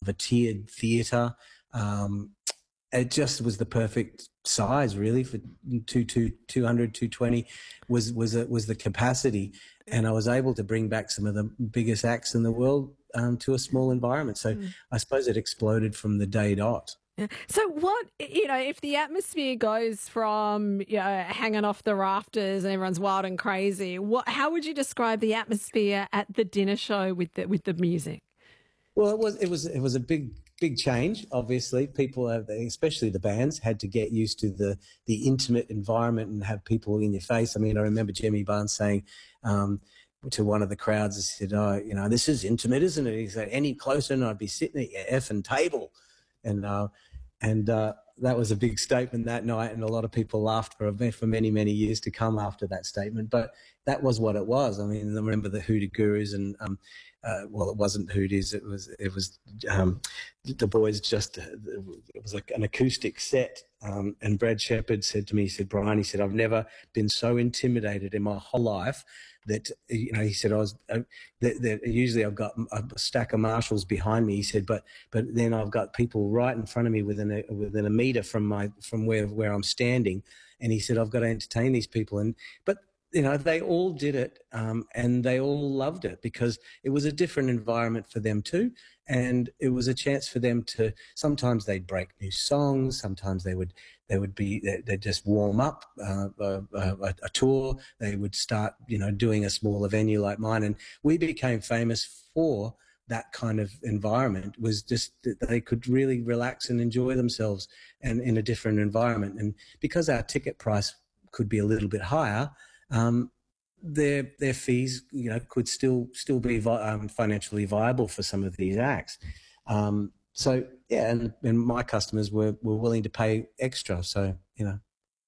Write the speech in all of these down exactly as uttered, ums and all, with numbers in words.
a tiered theatre. Um, it just was the perfect size, really, for two, two, two hundred, two twenty was was a, was the capacity, and I was able to bring back some of the biggest acts in the world um, to a small environment. So mm. I suppose it exploded from the day dot. Yeah. So what, you know, if the atmosphere goes from, you know, hanging off the rafters and everyone's wild and crazy, what, how would you describe the atmosphere at the dinner show with the, with the music? Well, it was, it was, it was a big, big change. Obviously, people, have, especially the bands, had to get used to the, the intimate environment and have people in your face. I mean, I remember Jimmy Barnes saying, um, to one of the crowds, he said, "Oh, you know, this is intimate, isn't it?" He said, "Any closer and I'd be sitting at your effing table." And, uh, And uh, that was a big statement that night, and a lot of people laughed for for many, many years to come after that statement. But that was what it was. I mean, I remember the Hoodoo Gurus, and um, uh, well, it wasn't Hoodoos. It was it was um, the boys. Just it was like an acoustic set. Um, and Brad Shepard said to me, he said, "Brian," he said, "I've never been so intimidated in my whole life." That, you know, he said, I was, uh, that, that usually I've got a stack of marshals behind me. He said, but, but then I've got people right in front of me within a, within a meter from my, from where, where I'm standing. And he said, I've got to entertain these people. And, but, you know, they all did it, um, and they all loved it because it was a different environment for them too. And it was a chance for them to, sometimes they'd break new songs. Sometimes they would, they would be, they'd just warm up uh, a, a, a tour. They would start, you know, doing a smaller venue like mine. And we became famous for that kind of environment, was just that they could really relax and enjoy themselves and in a different environment. And because our ticket price could be a little bit higher, um, their their fees, you know, could still still be vi- um, financially viable for some of these acts. Um, so yeah, and, and my customers were, were willing to pay extra. So you know.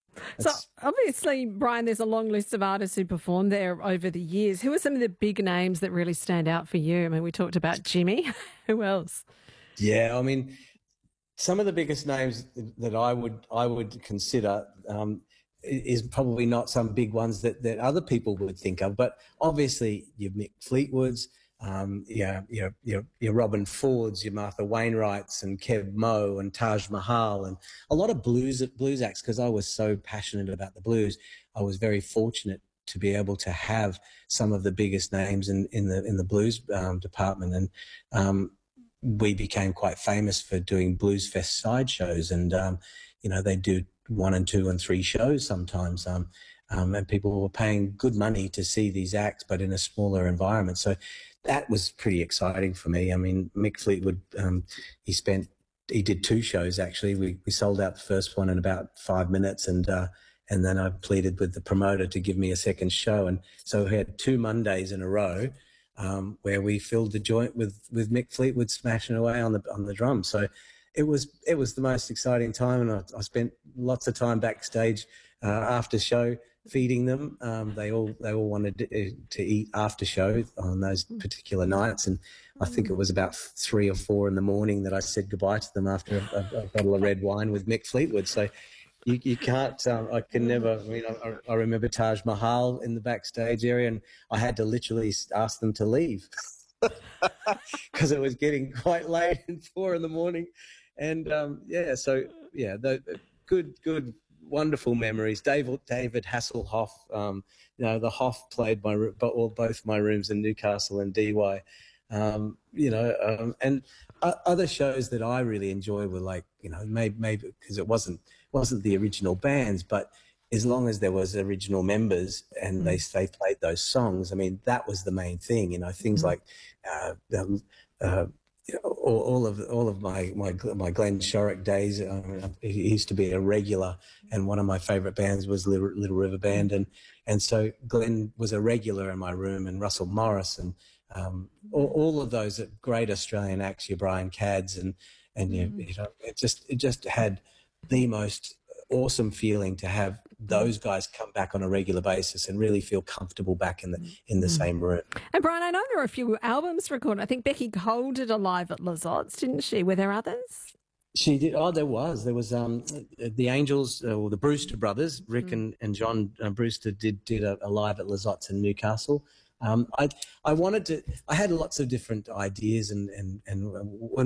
So obviously, Brian, there's a long list of artists who performed there over the years. Who are some of the big names that really stand out for you? I mean, we talked about Jimmy. Who else? Yeah, I mean, some of the biggest names that I would I would consider. Um, is probably not some big ones that, that other people would think of, but obviously your Mick Fleetwoods, um, your, your, your, your Robin Fords, your Martha Wainwrights and Kev Moe and Taj Mahal and a lot of blues blues acts, because I was so passionate about the blues. I was very fortunate to be able to have some of the biggest names in, in the in the blues um, department, and um, we became quite famous for doing Blues Fest sideshows, and um, you know, they do one and two and three shows sometimes, um, um, and people were paying good money to see these acts, but in a smaller environment. So that was pretty exciting for me. I mean, Mick Fleetwood, um, he spent, he did two shows actually. We we sold out the first one in about five minutes, and uh, and then I pleaded with the promoter to give me a second show, and so we had two Mondays in a row um, where we filled the joint with with Mick Fleetwood smashing away on the on the drums. So it was it was the most exciting time, and I, I spent lots of time backstage uh, after show feeding them. Um, they all they all wanted to, to eat after show on those particular nights, and I think it was about three or four in the morning that I said goodbye to them after a, a, a bottle of red wine with Mick Fleetwood. So you you can't um, I can never. I mean, I, I remember Taj Mahal in the backstage area, and I had to literally ask them to leave because it was getting quite late and four in the morning. And um, yeah, so yeah, the, the good, good, wonderful memories. David, David Hasselhoff, um, you know, the Hoff played my all both my rooms in Newcastle and D Y. Um, you know, um, and uh, other shows that I really enjoy were like, you know, maybe maybe because it wasn't wasn't the original bands, but as long as there was original members and they they played those songs, I mean, that was the main thing. You know, things like. Uh, um, uh, All, all of all of my my my Glenn Shorrock days. Um, he used to be a regular, and one of my favourite bands was Little, Little River Band, and and so Glenn was a regular in my room, and Russell Morris, and um, all, all of those great Australian acts, your Brian Cadds, and and you, you know, it just it just had the most awesome feeling to have those guys come back on a regular basis and really feel comfortable back in the in the mm. same room. And Brian, I know there are a few albums recorded. I think Becky Cole did a live at Lizottes, didn't she? Were there others? She did. Oh, there was. There was um, the Angels, uh, or the Brewster brothers, Rick mm. and, and John uh, Brewster did did a, a live at Lizottes in Newcastle. Um, I I wanted to. I had lots of different ideas, and and and when